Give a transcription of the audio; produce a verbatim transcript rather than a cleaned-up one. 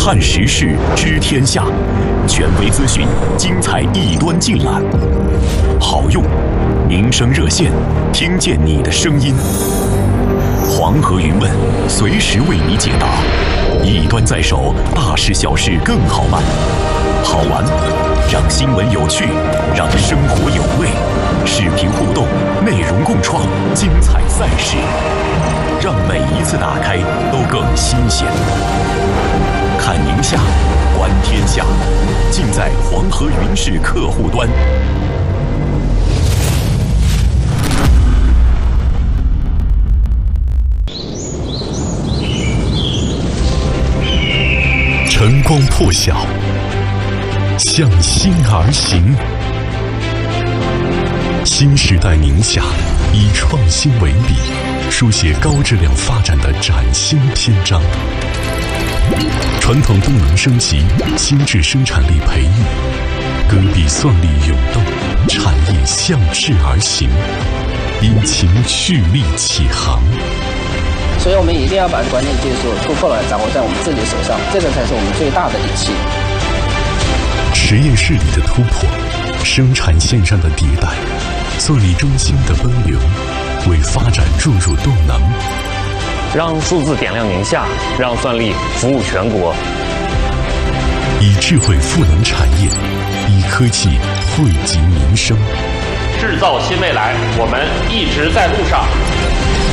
看时事，知天下，权威资讯，精彩一端尽览。好用，民生热线，听见你的声音。黄河云问，随时为你解答。一端在手，大事小事更好办。好玩，让新闻有趣，让生活有味。视频互动，内容共创，精彩赛事，让每一次打开都更新鲜。看宁夏，观天下，尽在黄河云视客户端。晨光破晓，向心而行。新时代宁夏以创新为笔，书写高质量发展的崭新篇章。传统功能升级，新质生产力培育，戈壁蒜粒涌动，产业向志而行，引擎蓄力起航。 所以我们一定要把关键技术突破了掌握在我们自己手上，这个才是我们最大的利器。 实验室里的突破，生产线上的迭代，蒜粒中心的奔流，为发展注入动能。 让数字点亮宁夏，让蒜粒服务全国。 以智慧赋能产业，以科技惠及民生。 制造新未来，我们一直在路上。